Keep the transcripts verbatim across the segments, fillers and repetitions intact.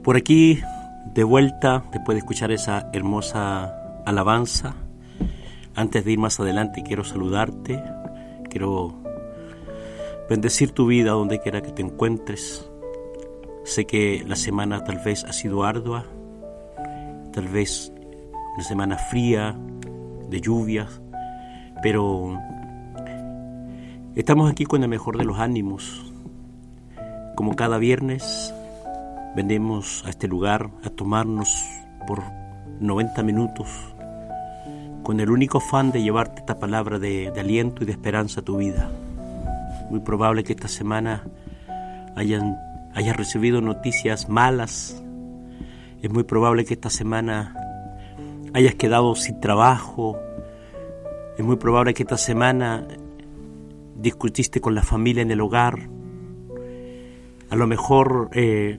Por aquí, de vuelta, después de escuchar esa hermosa alabanza, antes de ir más adelante, quiero saludarte, quiero bendecir tu vida donde quiera que te encuentres. Sé que la semana tal vez ha sido ardua, tal vez una semana fría, de lluvias, pero estamos aquí con el mejor de los ánimos. Como cada viernes, venimos a este lugar a tomarnos por noventa minutos con el único afán de llevarte esta palabra de, de aliento y de esperanza a tu vida. Muy probable que esta semana hayan, hayas recibido noticias malas. Es muy probable que esta semana hayas quedado sin trabajo. Es muy probable que esta semana discutiste con la familia en el hogar. A lo mejor eh,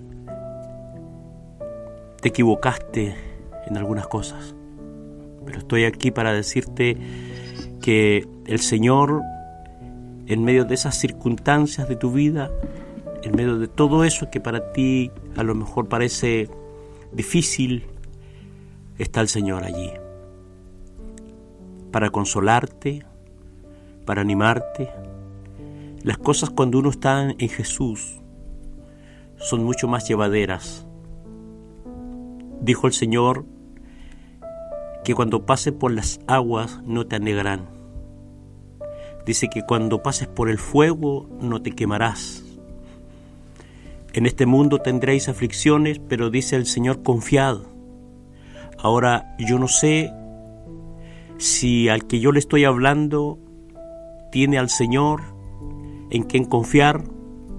te equivocaste en algunas cosas, pero estoy aquí para decirte que el Señor, en medio de esas circunstancias de tu vida, en medio de todo eso que para ti a lo mejor parece difícil, está el Señor allí para consolarte, para animarte. Las cosas cuando uno está en Jesús son mucho más llevaderas. Dijo el Señor que cuando pases por las aguas no te anegarán. Dice que cuando pases por el fuego no te quemarás. En este mundo tendréis aflicciones, pero dice el Señor, confiad. Ahora yo no sé si al que yo le estoy hablando tiene al Señor en quien confiar,